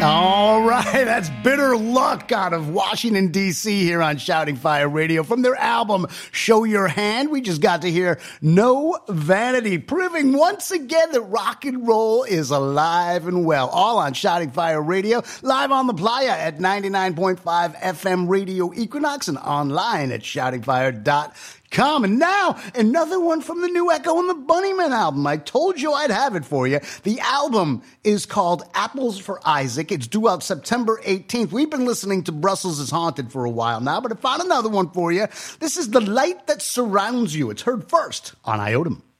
All right, that's Bitter Luck out of Washington, D.C. here on Shouting Fire Radio. From their album, Show Your Hand, we just got to hear No Vanity, proving once again that rock and roll is alive and well. All on Shouting Fire Radio, live on the playa at 99.5 FM Radio Equinox and online at shoutingfire.com. And now, another one from the new Echo and the Bunnymen album. I told you I'd have it for you. The album is called Apples for Isaac. It's due out September 18th. We've been listening to Brussels is Haunted for a while now, but I found another one for you. This is The Light That Surrounds You. It's heard first on Iotum.